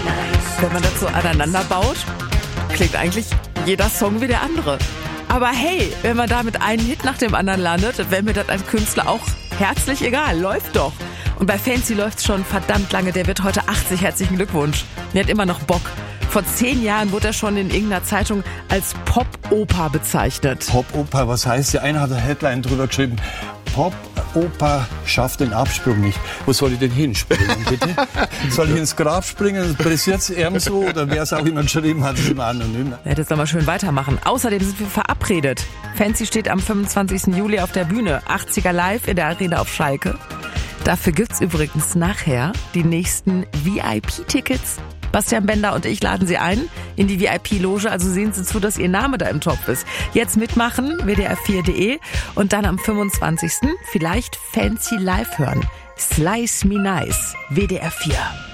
Wenn man das so aneinander baut, klingt eigentlich jeder Song wie der andere. Aber hey, wenn man da mit einem Hit nach dem anderen landet, wäre mir das als Künstler auch herzlich egal. Läuft doch. Und bei Fancy läuft's schon verdammt lange. Der wird heute 80. Herzlichen Glückwunsch. Der hat immer noch Bock. Vor 10 Jahren wurde er schon in irgendeiner Zeitung als Pop-Oper bezeichnet. Pop-Oper, was heißt? Der eine hat eine Headline drüber geschrieben. Pop-Oper schafft den Absprung nicht. Wo soll ich denn hinspringen, bitte? Soll ich ins Grab springen? Pressiert's so? Oder wer es auch immer geschrieben hat, ist immer anonym. Er hätte jetzt noch mal schön weitermachen. Außerdem sind wir verabredet. Fancy steht am 25. Juli auf der Bühne. 80er live in der Arena auf Schalke. Dafür gibt's übrigens nachher die nächsten VIP-Tickets. Bastian Bender und ich laden Sie ein in die VIP-Loge, also sehen Sie zu, dass Ihr Name da im Topf ist. Jetzt mitmachen, wdr4.de und dann am 25. vielleicht Fancy live hören. Slice Me Nice, WDR 4.